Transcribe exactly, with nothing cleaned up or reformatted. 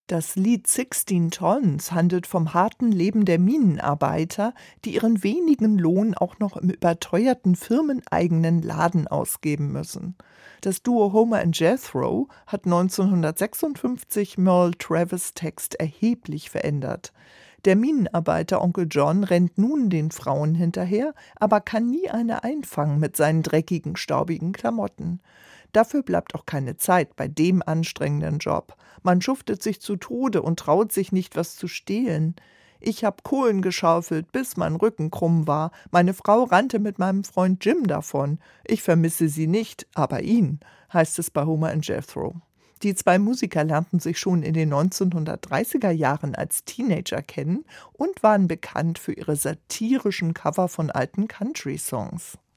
Das Lied Sixteen Tons handelt vom harten Leben der Minenarbeiter, die ihren wenigen Lohn auch noch im überteuerten firmeneigenen Laden ausgeben müssen. Das Duo Homer and Jethro hat neunzehnhundertsechsundfünfzig Merle Travis' Text erheblich verändert. Der Minenarbeiter Onkel John rennt nun den Frauen hinterher, aber kann nie eine einfangen mit seinen dreckigen, staubigen Klamotten. Dafür bleibt auch keine Zeit bei dem anstrengenden Job. Man schuftet sich zu Tode und traut sich nicht, was zu stehlen. Ich hab Kohlen geschaufelt, bis mein Rücken krumm war. Meine Frau rannte mit meinem Freund Jim davon. Ich vermisse sie nicht, aber ihn, heißt es bei Homer and Jethro. Die zwei Musiker lernten sich schon in den neunzehnhundertdreißiger Jahren als Teenager kennen und waren bekannt für ihre satirischen Cover von alten Country-Songs.